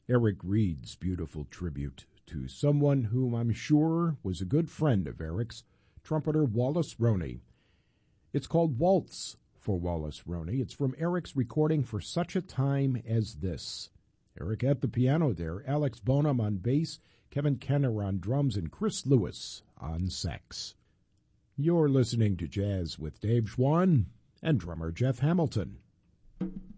Eric Reed's beautiful tribute to someone whom I'm sure was a good friend of Eric's, trumpeter Wallace Roney. It's called Waltz for Wallace Roney. It's from Eric's recording For Such a Time as This. Eric at the piano there, Alex Bonham on bass, Kevin Kenner on drums, and Chris Lewis on sax. You're listening to Jazz with Dave Schwann and drummer Jeff Hamilton.